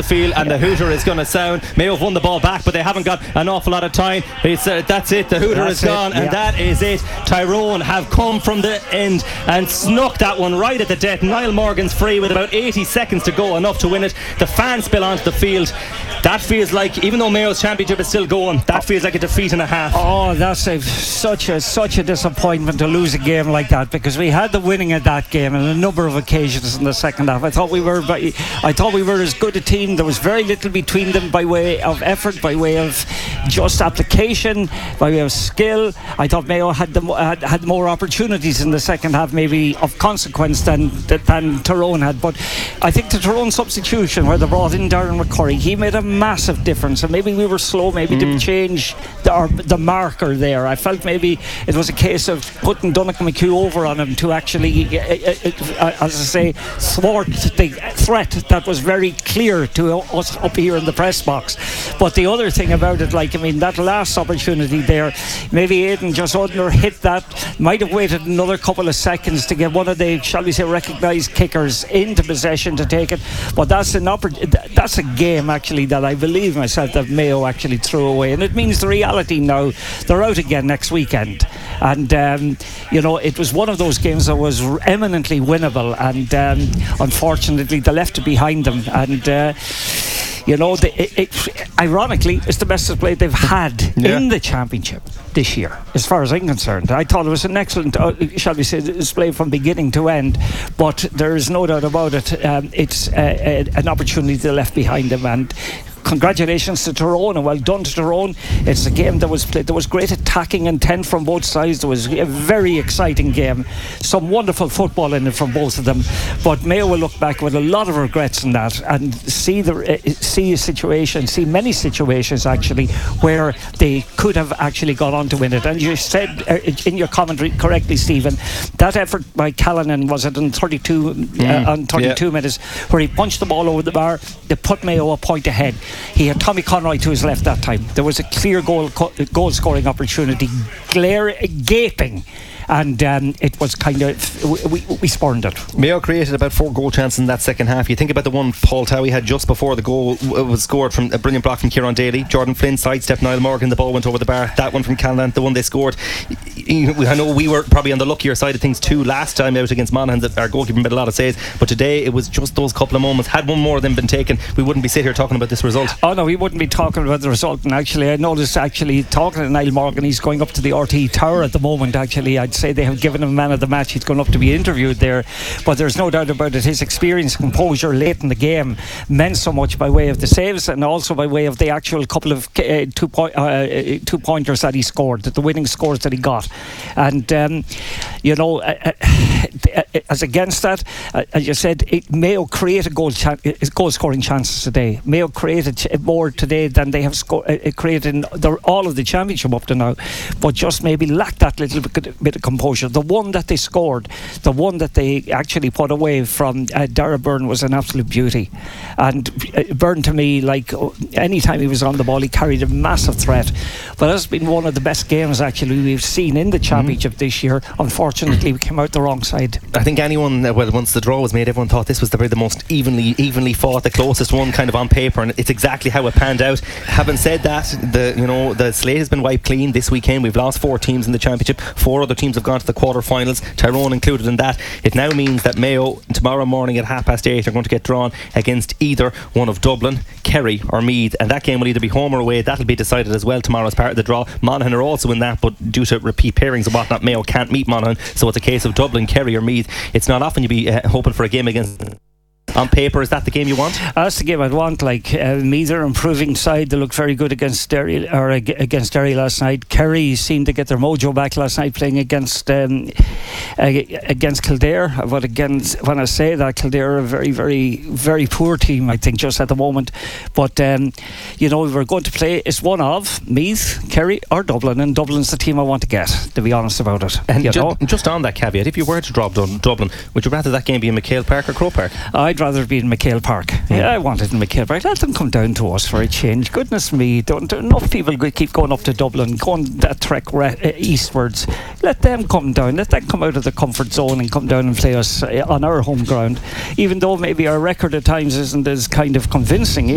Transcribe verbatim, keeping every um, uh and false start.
field, and the hooter is going to sound. Mayo have won the ball back, but they haven't got an awful lot of time. It's, uh, that's it, the hooter that's is gone, it, yeah. and that is it. Tyrone have come from the end and snuck that one right at the death. Niall Morgan's free with about eighty seconds to go, enough to win it. The fans spill onto the field. That feels like, even though Mayo's championship is still going, that feels like a defeat and a half. Oh, that's a, such a such a disappointment to lose a game like that, because we had the winning of that game on a number of occasions in the second half. I thought we were I thought we were as good a team. There was very little between them by way of effort, by way of just application, by way of skill. I thought Mayo had the, had, had more opportunities in the second half, maybe of consequence, than than Tyrone had. But I think the Tyrone substitution, where they brought in Darren McCurry, he made a massive difference. And maybe we were slow maybe mm. to change the, or the marker there. I felt maybe it was a case of putting Donnacha McHugh over on him to actually, uh, uh, as I say, thwart the threat that was very clear to us up here in the press box. But the other thing about it, like, I mean, that last opportunity there, maybe Aidan just under hit that, might have waited another couple of seconds to get one of the, shall we say, recognised kickers into possession to take it. But that's an oppor- that's a game actually that I believe myself that Mayo actually threw away, and it means the reality now, they're out again next weekend. And um, you know, it was one of those games that was eminently winnable, and um, unfortunately they left it behind them. And uh, you know, the, it, it, ironically, it's the best display they've had yeah. in the championship this year, as far as I'm concerned. I thought it was an excellent, uh, shall we say, display from beginning to end. But there is no doubt about it. Um, it's uh, uh, an opportunity they left behind them, and congratulations to Tyrone, and well done to Tyrone. It's a game that was played. There was great attacking intent from both sides. There was a very exciting game. Some wonderful football in it from both of them. But Mayo will look back with a lot of regrets in that, and see the uh, see a situation, see many situations actually where they could have actually gone on to win it. And you said uh, in your commentary correctly, Stephen, that effort by Callanan, was it on thirty-two mm, uh, on thirty-two yeah. minutes, where he punched the ball over the bar. They put Mayo a point ahead. He had Tommy Conroy to his left that time. There was a clear goal goal scoring opportunity, glare, gaping, and um, it was kind of, we, we spurned it. Mayo created about four goal chances in that second half. You think about the one Paul Towie had just before the goal was scored, from a brilliant block from Kieran Daly. Jordan Flynn sidestepped Niall Morgan, the ball went over the bar. That one from Callanan, the one they scored. I know we were probably on the luckier side of things too last time out against Monaghan, that our goalkeeper made a lot of saves, but today it was just those couple of moments. Had one more of them been taken, we wouldn't be sitting here talking about this result. Oh no, we wouldn't be talking about the result. And actually I noticed, actually talking to Niall Morgan, he's going up to the R T E Tower at the moment. Actually I'd say they have given him man of the match. He's going up to be interviewed there, but there's no doubt about it, his experience, composure late in the game meant so much, by way of the saves and also by way of the actual couple of uh, two, point, uh, two pointers that he scored, the winning scores that he got. And um, you know, uh, uh, as against that, uh, as you said, it, Mayo created goal, chan- goal scoring chances today. Mayo created ch- more today than they have sco- uh, created in the, all of the championship up to now, but just maybe lacked that little bit, bit of composure. The one that they scored, the one that they actually put away from uh, Dara Byrne, was an absolute beauty. And uh, Byrne, to me, like any time he was on the ball, he carried a massive threat. But that's been one of the best games actually we've seen in the championship mm. this year. Unfortunately, we came out the wrong side. I think anyone, well, once the draw was made, everyone thought this was the, the most evenly evenly fought, the closest one kind of on paper, and it's exactly how it panned out. Having said that, the you know the slate has been wiped clean this weekend. We've lost four teams in the championship. Four other teams have gone to the quarter-finals, Tyrone included in that. It now means that Mayo tomorrow morning at half past eight are going to get drawn against either one of Dublin, Kerry or Meath, and that game will either be home or away. That'll be decided as well tomorrow as part of the draw. Monaghan are also in that, but due to repeat pairings and whatnot, Mayo can't meet Monaghan, so it's a case of Dublin, Kerry or Meath. It's not often you be uh, hoping for a game against. On paper, is that the game you want? That's the game I'd want. Like uh, Meath are improving side. They looked very good against Derry, or ag- against Derry last night. Kerry seemed to get their mojo back last night, playing against um, ag- against Kildare. But against, when I say that, Kildare are a very, very, very poor team, I think, just at the moment. But um, you know, we're going to play. It's one of Meath, Kerry, or Dublin, and Dublin's the team I want to get, to be honest about it. And you ju- know? just on that caveat, if you were to drop Dun- Dublin, would you rather that game be in McHale Park or Croke Park? I'd rather be in McHale Park. Yeah, yeah, I want it in McHale Park. Let them come down to us for a change. Goodness me, don't, don't enough people keep going up to Dublin, going that trek re- uh, eastwards. Let them come down. Let them come out of the comfort zone and come down and play us uh, on our home ground. Even though maybe our record at times isn't as kind of convincing.